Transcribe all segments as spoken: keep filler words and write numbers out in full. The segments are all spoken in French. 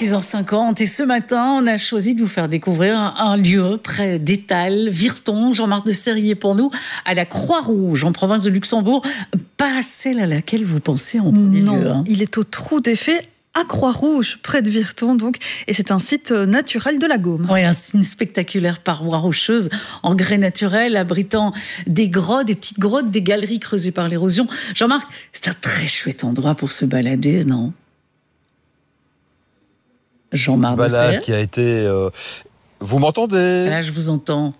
six heures cinquante et ce matin, on a choisi de vous faire découvrir un lieu près d'Étal, Virton. Jean-Marc de Serrier pour nous, à la Croix-Rouge, en province de Luxembourg. Pas celle à laquelle vous pensez en premier non, lieu. Hein. Il est au Trou des Fées, à Croix-Rouge, près de Virton, donc, et c'est un site naturel de la Gaume. Oui, une spectaculaire paroi rocheuse en grès naturel, abritant des grottes, des petites grottes, des galeries creusées par l'érosion. Jean-Marc, c'est un très chouette endroit pour se balader, non ? Jean-Marc de Serrier. Balade qui a été... Euh... Vous m'entendez ? Là, je vous entends.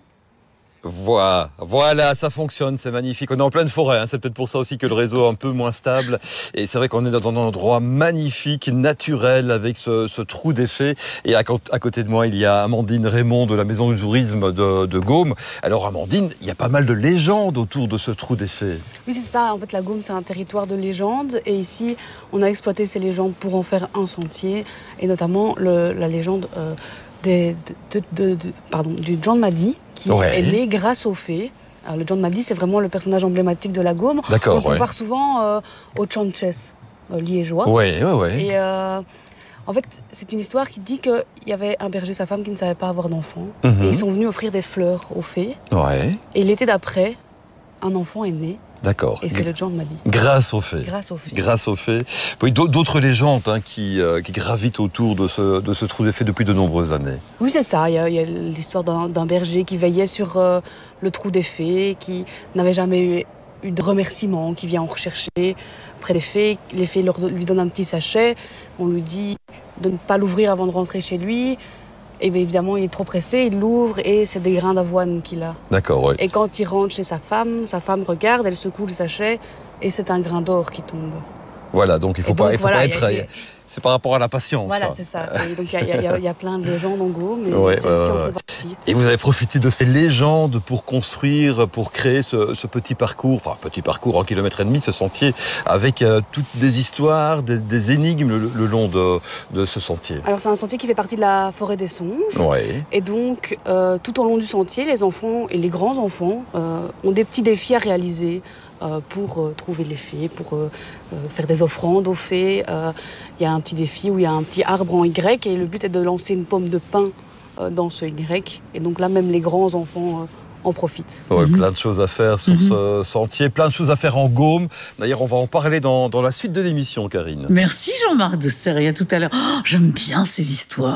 Voilà, voilà, ça fonctionne, c'est magnifique. On est en pleine forêt, hein, c'est peut-être pour ça aussi que le réseau est un peu moins stable. Et c'est vrai qu'on est dans un endroit magnifique, naturel, avec ce, ce Trou des Fées. Et à, à côté de moi, il y a Amandine Raymond de la Maison du Tourisme de, de Gaume. Alors Amandine, il y a pas mal de légendes autour de ce Trou des Fées. Oui, c'est ça. En fait, la Gaume, c'est un territoire de légendes. Et ici, on a exploité ces légendes pour en faire un sentier. Et notamment le, la légende... Euh, Des, de, de, de, pardon, du John Maddy, qui ouais. est né grâce aux fées. Alors, le John Maddy, c'est vraiment le personnage emblématique de la Gaume. D'accord, on ouais. compare souvent euh, au Tchanches euh, liégeois. Oui, oui, oui. Et euh, en fait, c'est une histoire qui dit qu'il y avait un berger et sa femme qui ne savaient pas avoir d'enfant. Mm-hmm. Et ils sont venus offrir des fleurs aux fées. Ouais. Et l'été d'après, un enfant est né. D'accord. Et c'est le John Maddy. Grâce aux fées. Grâce aux fées. Grâce aux fées. Oui, d'autres légendes hein, qui, euh, qui gravitent autour de ce, de ce Trou des Fées depuis de nombreuses années. Oui, c'est ça. Il y a, il y a l'histoire d'un, d'un berger qui veillait sur euh, le Trou des Fées, qui n'avait jamais eu, eu de remerciement, qui vient en rechercher près des fées. Les fées leur, lui donnent un petit sachet. On lui dit de ne pas l'ouvrir avant de rentrer chez lui. Et bien évidemment, il est trop pressé, il l'ouvre et c'est des grains d'avoine qu'il a. D'accord, oui. Et quand il rentre chez sa femme, sa femme regarde, elle secoue le sachet et c'est un grain d'or qui tombe. Voilà, donc il ne faut, pas, il faut voilà, pas être... A, a... C'est par rapport à la patience. Voilà, ça. c'est ça. Et donc il y, y, y a plein de légendes en Gaume, mais ouais, c'est ouais, ici ouais. en fait partie. Et vous avez profité de ces légendes pour construire, pour créer ce, ce petit parcours, enfin petit parcours en kilomètre et demi, ce sentier, avec euh, toutes des histoires, des, des énigmes le, le long de, de ce sentier. Alors c'est un sentier qui fait partie de la forêt des Songes. Ouais. Et donc euh, tout au long du sentier, les enfants et les grands enfants euh, ont des petits défis à réaliser. Euh, pour euh, trouver les fées, pour euh, euh, faire des offrandes aux fées. Il euh, y a un petit défi où il y a un petit arbre en Y et le but est de lancer une pomme de pin euh, dans ce Y. Et donc là, même les grands enfants euh, en profitent. Ouais, mmh. Plein de choses à faire sur mmh. ce sentier, plein de choses à faire en Gaume. D'ailleurs, on va en parler dans, dans la suite de l'émission, Karine. Merci Jean-Marc de Serrier, à tout à l'heure. Oh, j'aime bien ces histoires.